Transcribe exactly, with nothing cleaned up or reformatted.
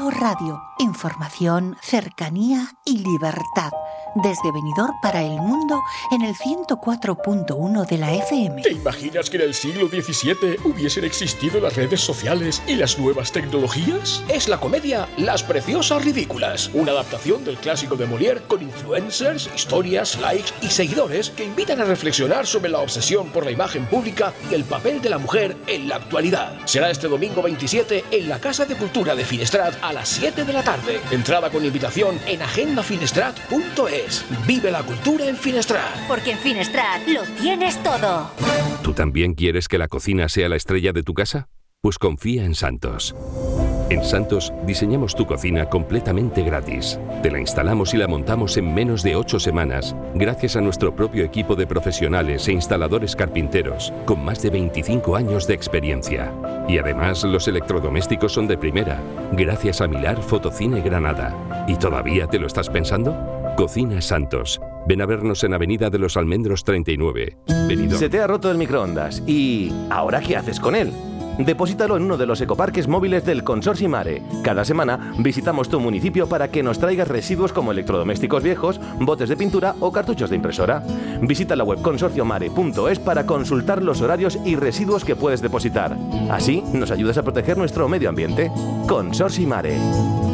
Bilbao Radio. Información, cercanía y libertad. Desde Benidorm para el mundo en el ciento cuatro punto uno de la F M. ¿Te imaginas que en el siglo diecisiete hubiesen existido las redes sociales y las nuevas tecnologías? Es la comedia Las Preciosas Ridículas, una adaptación del clásico de Molière con influencers, historias, likes y seguidores que invitan a reflexionar sobre la obsesión por la imagen pública y el papel de la mujer en la actualidad. Será este domingo veintisiete en la Casa de Cultura de Finestrat a las siete de la tarde. Entrada con invitación en agenda finestrat punto es. Vive la cultura en Finestrat. Porque en Finestrat lo tienes todo. ¿Tú también quieres que la cocina sea la estrella de tu casa? Pues confía en Santos. En Santos diseñamos tu cocina completamente gratis. Te la instalamos y la montamos en menos de ocho semanas, gracias a nuestro propio equipo de profesionales e instaladores carpinteros, con más de veinticinco años de experiencia. Y además los electrodomésticos son de primera, gracias a Milar Fotocine Granada. ¿Y todavía te lo estás pensando? Cocina Santos. Ven a vernos en Avenida de los Almendros treinta y nueve. Benidorm. Se te ha roto el microondas. ¿Y ahora qué haces con él? Deposítalo en uno de los ecoparques móviles del Consorcio Mare. Cada semana visitamos tu municipio para que nos traigas residuos como electrodomésticos viejos, botes de pintura o cartuchos de impresora. Visita la web consorcio mare punto es para consultar los horarios y residuos que puedes depositar. Así nos ayudas a proteger nuestro medio ambiente. Consorcio Mare.